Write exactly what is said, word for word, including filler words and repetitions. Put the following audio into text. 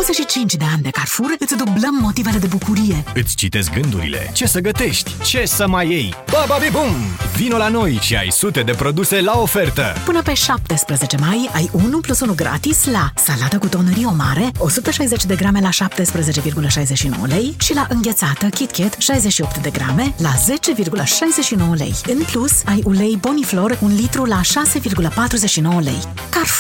douăzeci și cinci de ani de Carrefour îți dublăm motivele de bucurie. Îți citesc gândurile. Ce să gătești? Ce să mai iei? Baba bum! Vino la noi și ai sute de produse la ofertă. Până pe șaptesprezece mai ai unu plus unu gratis la salată cu tonărie mare, o sută șaizeci de grame la șaptesprezece virgulă șaizeci și nouă lei și la înghețată KitKat șaizeci și opt de grame la zece virgulă șaizeci și nouă lei. În plus, ai ulei Boniflor un litru la șase virgulă patruzeci și nouă lei. Carrefour.